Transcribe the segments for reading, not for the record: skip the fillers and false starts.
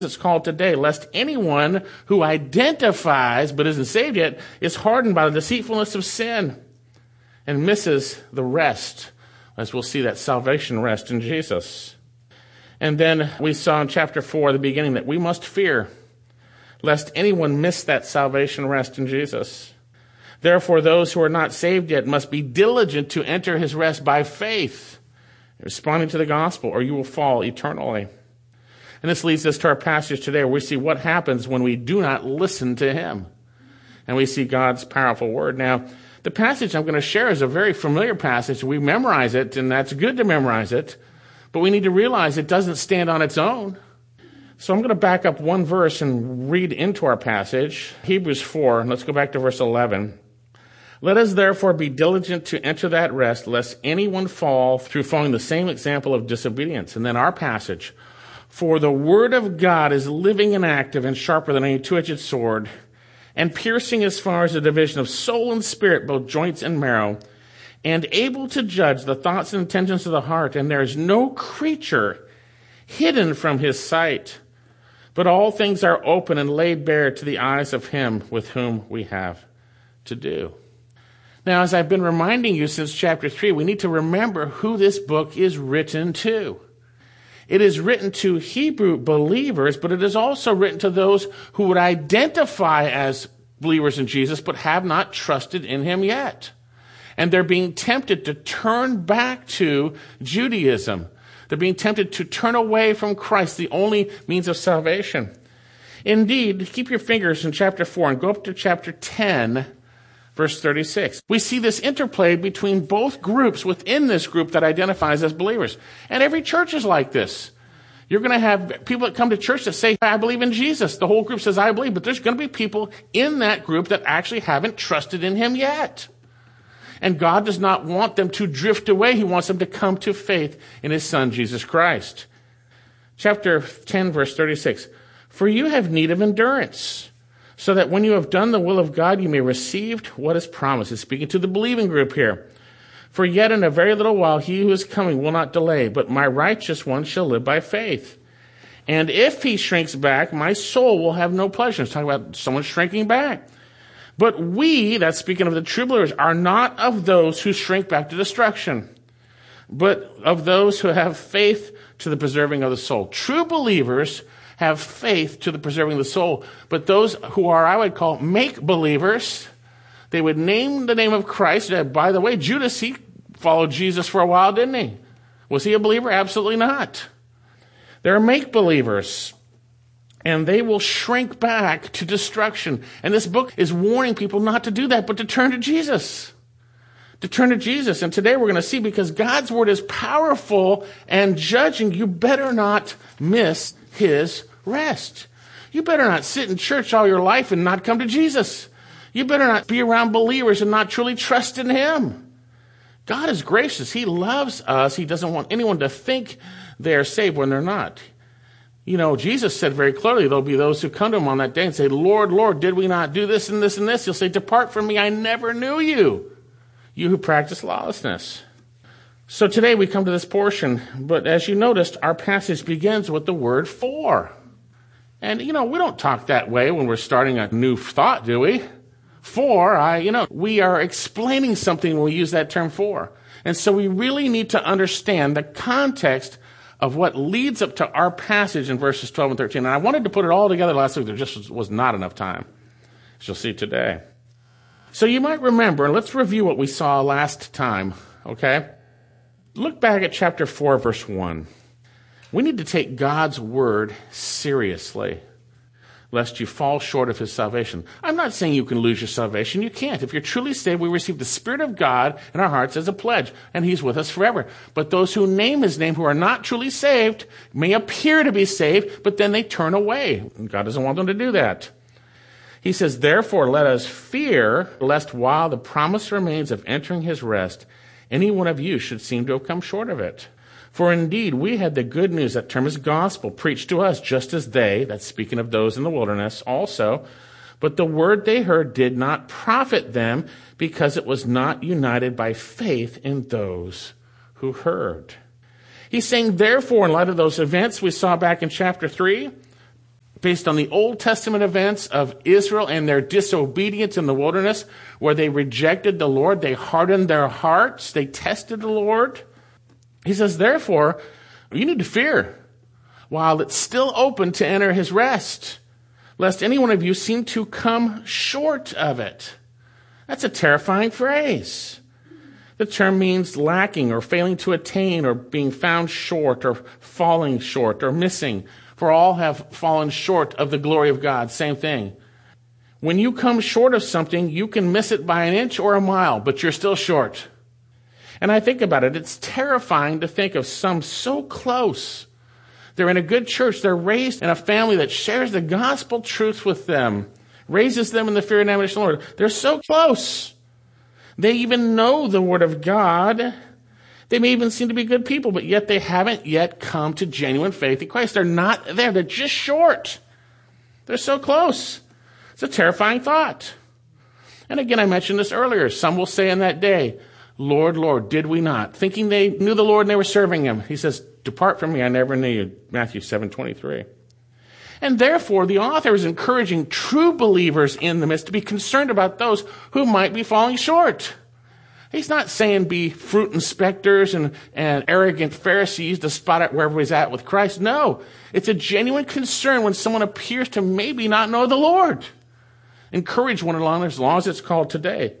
It's called today, lest anyone who identifies but isn't saved yet is hardened by the deceitfulness of sin and misses the rest, as we'll see that salvation rest in Jesus. And then we saw in chapter 4, the beginning, that we must fear lest anyone miss that salvation rest in Jesus. Therefore, those who are not saved yet must be diligent to enter his rest by faith, responding to the gospel, or you will fall eternally. And this leads us to our passage today, where we see what happens when we do not listen to him. And we see God's powerful word. Now, the passage I'm going to share is a very familiar passage. We memorize it, and that's good to memorize it. But we need to realize it doesn't stand on its own. So I'm going to back up one verse and read into our passage. Hebrews 4, let's go back to verse 11. Let us therefore be diligent to enter that rest, lest anyone fall through following the same example of disobedience. And then our passage. For the word of God is living and active and sharper than any two-edged sword, and piercing as far as the division of soul and spirit, both joints and marrow, and able to judge the thoughts and intentions of the heart. And there is no creature hidden from his sight, but all things are open and laid bare to the eyes of him with whom we have to do. Now, as I've been reminding you since chapter 3, we need to remember who this book is written to. It is written to Hebrew believers, but it is also written to those who would identify as believers in Jesus, but have not trusted in him yet. And they're being tempted to turn back to Judaism. They're being tempted to turn away from Christ, the only means of salvation. Indeed, keep your fingers in chapter 4 and go up to chapter 10, verse 36. We see this interplay between both groups within this group that identifies as believers. And every church is like this. You're going to have people that come to church that say, I believe in Jesus. The whole group says, I believe. But there's going to be people in that group that actually haven't trusted in him yet. And God does not want them to drift away. He wants them to come to faith in his Son, Jesus Christ. Chapter 10, verse 36. For you have need of endurance, so that when you have done the will of God, you may receive what is promised. It's speaking to the believing group here. For yet in a very little while, he who is coming will not delay, but my righteous one shall live by faith. And if he shrinks back, my soul will have no pleasure. It's talking about someone shrinking back. But we, that's speaking of the true believers, are not of those who shrink back to destruction, but of those who have faith to the preserving of the soul. True believers have faith to the preserving of the soul. But those who are, I would call, make-believers, they would name the name of Christ. By the way, Judas, he followed Jesus for a while, didn't he? Was he a believer? Absolutely not. They're make-believers, and they will shrink back to destruction. And this book is warning people not to do that, but to turn to Jesus. To turn to Jesus. And today we're going to see, because God's word is powerful and judging, you better not miss his rest. You better not sit in church all your life and not come to Jesus. You better not be around believers and not truly trust in him. God is gracious. He loves us. He doesn't want anyone to think they're saved when they're not. You know, Jesus said very clearly, there'll be those who come to him on that day and say, Lord, Lord, did we not do this and this and this? He'll say, depart from me, I never knew you, you who practice lawlessness. So today we come to this portion, but as you noticed, our passage begins with the word for. And, you know, we don't talk that way when we're starting a new thought, do we? We are explaining something when we use that term for. And so we really need to understand the context of what leads up to our passage in verses 12 and 13. And I wanted to put it all together last week. There just was not enough time, as you'll see today. So you might remember, and let's review what we saw last time, okay? Look back at chapter 4, verse 1. We need to take God's word seriously, lest you fall short of his salvation. I'm not saying you can lose your salvation. You can't. If you're truly saved, we receive the Spirit of God in our hearts as a pledge, and he's with us forever. But those who name his name, who are not truly saved, may appear to be saved, but then they turn away. God doesn't want them to do that. He says, therefore, let us fear, lest while the promise remains of entering his rest, any one of you should seem to have come short of it. For indeed, we had the good news, that term is gospel, preached to us, just as they, that's speaking of those in the wilderness also, but the word they heard did not profit them, because it was not united by faith in those who heard. He's saying, therefore, in light of those events we saw back in chapter 3, based on the Old Testament events of Israel and their disobedience in the wilderness, where they rejected the Lord, they hardened their hearts, they tested the Lord. He says, therefore, you need to fear while it's still open to enter his rest, lest any one of you seem to come short of it. That's a terrifying phrase. The term means lacking or failing to attain or being found short or falling short or missing. For all have fallen short of the glory of God. Same thing. When you come short of something, you can miss it by an inch or a mile, but you're still short. And I think about it. It's terrifying to think of some so close. They're in a good church. They're raised in a family that shares the gospel truth with them, raises them in the fear and admonition of the Lord. They're so close. They even know the Word of God. They may even seem to be good people, but yet they haven't yet come to genuine faith in Christ. They're not there. They're just short. They're so close. It's a terrifying thought. And again, I mentioned this earlier. Some will say in that day, Lord, Lord, did we not? Thinking they knew the Lord and they were serving him. He says, depart from me, I never knew you. Matthew 7:23. And therefore, the author is encouraging true believers in the midst to be concerned about those who might be falling short. He's not saying be fruit inspectors and arrogant Pharisees to spot out where everybody's at with Christ. No, it's a genuine concern when someone appears to maybe not know the Lord. Encourage one another as long as it's called today.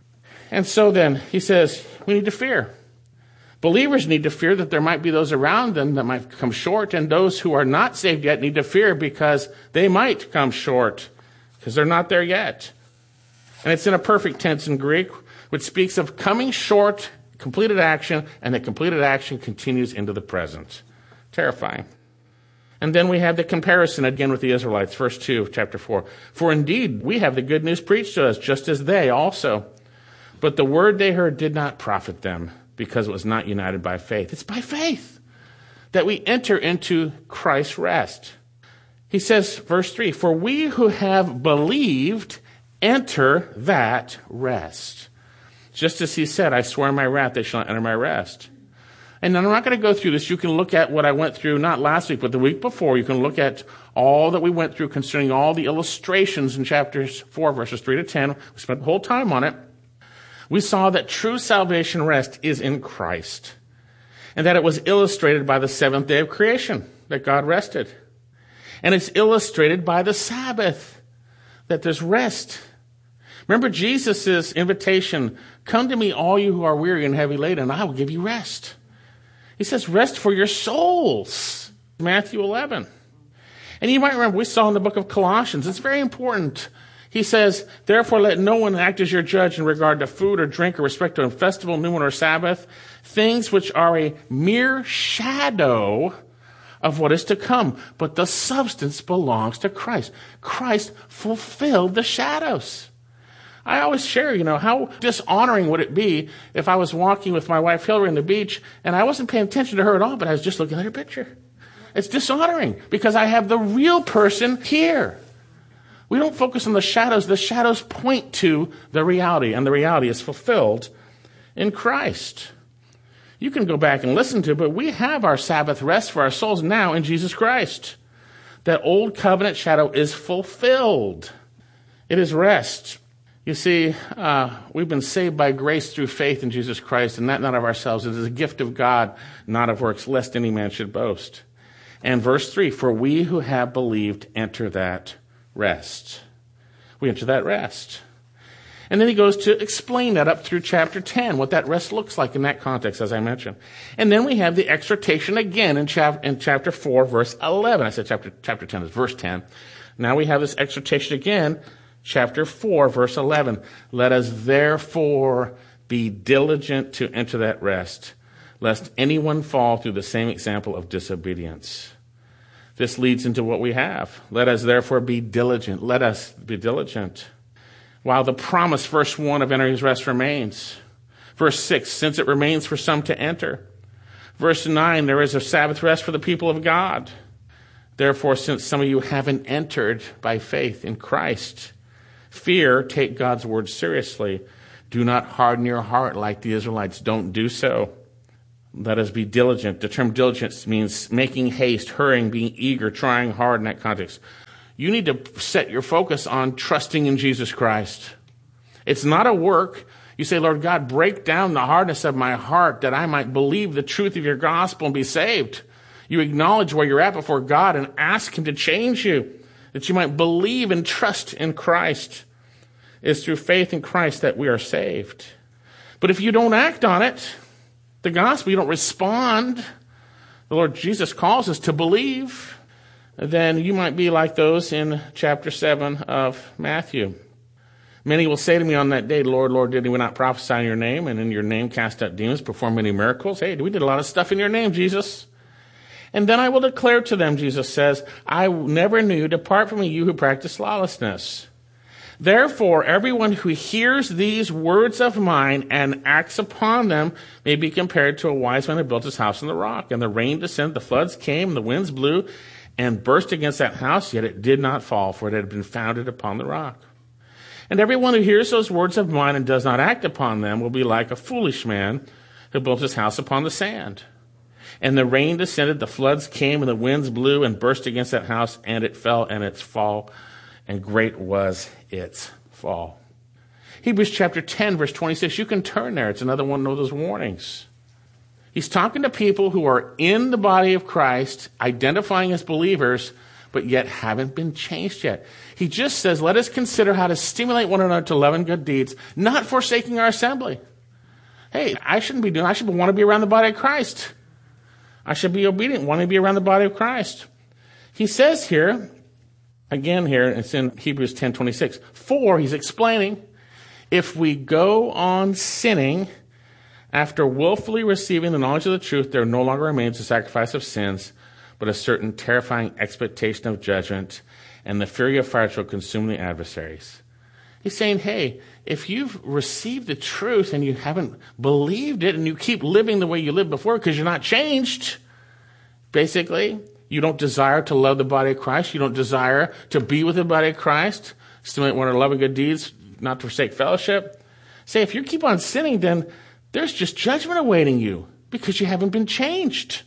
And so then, he says, we need to fear. Believers need to fear that there might be those around them that might come short, and those who are not saved yet need to fear because they might come short, because they're not there yet. And it's in a perfect tense in Greek, which speaks of coming short, completed action, and the completed action continues into the present. Terrifying. And then we have the comparison again with the Israelites, verse 2 of chapter 4. For indeed, we have the good news preached to us, just as they also. But the word they heard did not profit them, because it was not united by faith. It's by faith that we enter into Christ's rest. He says, verse 3, for we who have believed enter that rest. Just as he said, I swear in my wrath they shall not enter my rest. And I'm not going to go through this. You can look at what I went through, not last week, but the week before. You can look at all that we went through concerning all the illustrations in chapters 4, verses 3 to 10. We spent the whole time on it. We saw that true salvation rest is in Christ, and that it was illustrated by the seventh day of creation, that God rested. And it's illustrated by the Sabbath, that there's rest. Remember Jesus' invitation, come to me all you who are weary and heavy laden, and I will give you rest. He says, rest for your souls, Matthew 11. And you might remember, we saw in the book of Colossians, it's very important. He says, therefore let no one act as your judge in regard to food or drink or respect to a festival, new moon, or Sabbath, things which are a mere shadow of what is to come. But the substance belongs to Christ. Christ fulfilled the shadows. I always share, how dishonoring would it be if I was walking with my wife Hillary on the beach and I wasn't paying attention to her at all, but I was just looking at her picture. It's dishonoring because I have the real person here. We don't focus on the shadows. The shadows point to the reality, and the reality is fulfilled in Christ. You can go back and listen to it, but we have our Sabbath rest for our souls now in Jesus Christ. That old covenant shadow is fulfilled. It is rest. You see, we've been saved by grace through faith in Jesus Christ, and that not of ourselves. It is a gift of God, not of works, lest any man should boast. And verse 3, for we who have believed enter that rest. We enter that rest. And then he goes to explain that up through chapter 10, what that rest looks like in that context, as I mentioned. And then we have the exhortation again in chapter 4, verse 11. I said chapter 10 is verse 10. Now we have this exhortation again, chapter 4, verse 11. Let us therefore be diligent to enter that rest, lest anyone fall through the same example of disobedience. This leads into what we have. Let us therefore be diligent. Let us be diligent. While the promise, verse 1 of entering his rest remains. Verse 6, since it remains for some to enter. Verse 9, there is a Sabbath rest for the people of God. Therefore, since some of you haven't entered by faith in Christ, fear, take God's word seriously. Do not harden your heart like the Israelites. Don't do so. Let us be diligent. The term diligence means making haste, hurrying, being eager, trying hard in that context. You need to set your focus on trusting in Jesus Christ. It's not a work. You say, Lord God, break down the hardness of my heart that I might believe the truth of your gospel and be saved. You acknowledge where you're at before God and ask him to change you, that you might believe and trust in Christ. It's through faith in Christ that we are saved. But if you don't act on it, the gospel, you don't respond, the Lord Jesus calls us to believe, then you might be like those in chapter 7 of Matthew. Many will say to me on that day, Lord, Lord, did we not prophesy in your name, and in your name cast out demons, perform many miracles? Hey, we did a lot of stuff in your name, Jesus. And then I will declare to them, Jesus says, I never knew, depart from me, you who practice lawlessness. Therefore, everyone who hears these words of mine and acts upon them may be compared to a wise man who built his house on the rock. And the rain descended, the floods came, the winds blew and burst against that house, yet it did not fall, for it had been founded upon the rock. And everyone who hears those words of mine and does not act upon them will be like a foolish man who built his house upon the sand. And the rain descended, the floods came, and the winds blew and burst against that house, and it fell, and its fall, and great was its fall. Hebrews chapter 10, verse 26, you can turn there. It's another one of those warnings. He's talking to people who are in the body of Christ, identifying as believers, but yet haven't been changed yet. He just says, let us consider how to stimulate one another to love and good deeds, not forsaking our assembly. Hey, I should want to be around the body of Christ. I should be obedient, want to be around the body of Christ. He says here, again here, it's in Hebrews 10:26, for, he's explaining, if we go on sinning after willfully receiving the knowledge of the truth, there no longer remains a sacrifice of sins, but a certain terrifying expectation of judgment, and the fury of fire shall consume the adversaries. He's saying, hey, if you've received the truth and you haven't believed it and you keep living the way you lived before because you're not changed, basically, you don't desire to love the body of Christ, you don't desire to be with the body of Christ, stimulate one of love and good deeds, not to forsake fellowship. Say, if you keep on sinning, then there's just judgment awaiting you because you haven't been changed.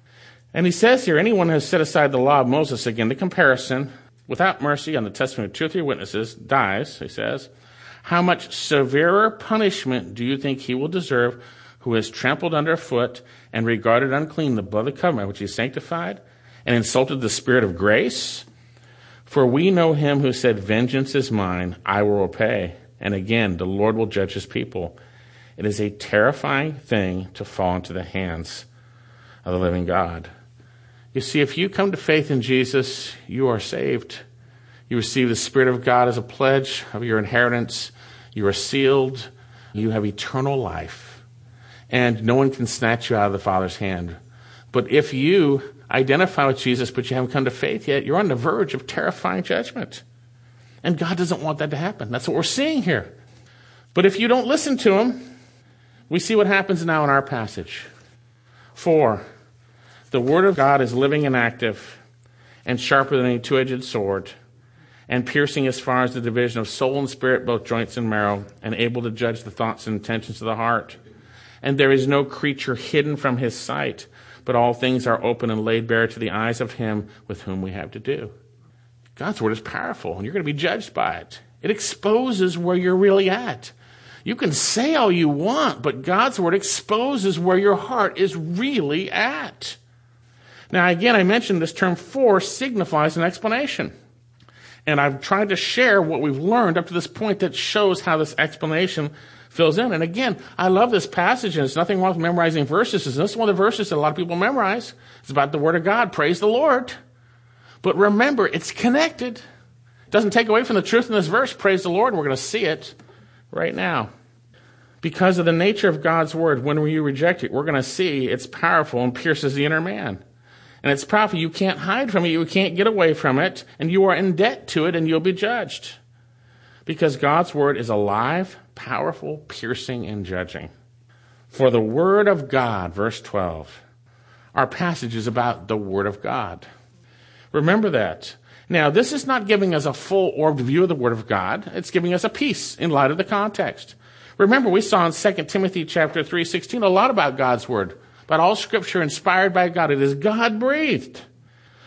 And he says here, anyone who has set aside the law of Moses, again, the comparison, without mercy on the testimony of 2 or 3 witnesses, dies, he says, how much severer punishment do you think he will deserve who has trampled underfoot and regarded unclean the blood of the covenant which he sanctified and insulted the Spirit of grace? For we know him who said, vengeance is mine, I will repay. And again, the Lord will judge his people. It is a terrifying thing to fall into the hands of the living God. You see, if you come to faith in Jesus, you are saved. You receive the Spirit of God as a pledge of your inheritance. You are sealed. You have eternal life. And no one can snatch you out of the Father's hand. But if you identify with Jesus, but you haven't come to faith yet, you're on the verge of terrifying judgment. And God doesn't want that to happen. That's what we're seeing here. But if you don't listen to him, we see what happens now in our passage. 4, the word of God is living and active and sharper than any two-edged sword and piercing as far as the division of soul and spirit, both joints and marrow, and able to judge the thoughts and intentions of the heart. And there is no creature hidden from his sight, but all things are open and laid bare to the eyes of him with whom we have to do. God's word is powerful, and you're going to be judged by it. It exposes where you're really at. You can say all you want, but God's word exposes where your heart is really at. Now, again, I mentioned this term for signifies an explanation. And I've tried to share what we've learned up to this point that shows how this explanation fills in. And again, I love this passage, and there's nothing wrong with memorizing verses. This is one of the verses that a lot of people memorize. It's about the word of God. Praise the Lord. But remember, it's connected. It doesn't take away from the truth in this verse. Praise the Lord. We're going to see it right now. Because of the nature of God's word, when you reject it, we're going to see it's powerful and pierces the inner man. And it's powerful. You can't hide from it. You can't get away from it. And you are in debt to it, and you'll be judged. Because God's word is alive, powerful, piercing, and judging. For the word of God, verse 12, our passage is about the word of God. Remember that. Now, this is not giving us a full-orbed view of the word of God. It's giving us a piece in light of the context. Remember, we saw in 2 Timothy chapter 3:16 a lot about God's word, about all scripture inspired by God. It is God-breathed.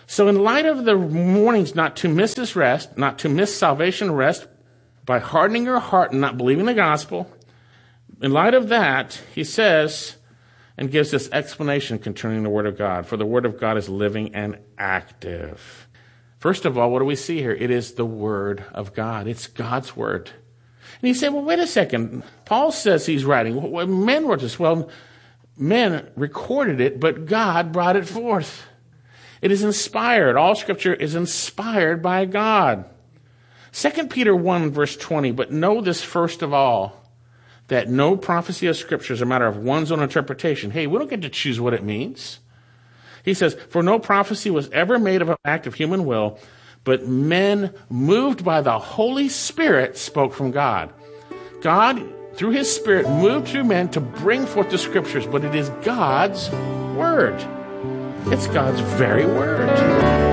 So in light of the warnings not to miss this rest, not to miss salvation rest by hardening your heart and not believing the gospel, in light of that, he says and gives this explanation concerning the Word of God. For the Word of God is living and active. First of all, what do we see here? It is the Word of God. It's God's Word. And you say, well, wait a second. Paul says he's writing. Men wrote this. Well, men recorded it, but God brought it forth. It is inspired. All Scripture is inspired by God. 2 Peter 1, verse 20, but know this first of all, that no prophecy of Scripture is a matter of one's own interpretation. Hey, we don't get to choose what it means. He says, for no prophecy was ever made of an act of human will, but men moved by the Holy Spirit spoke from God. God, through his Spirit, moved through men to bring forth the Scriptures, but it is God's Word. It's God's very Word.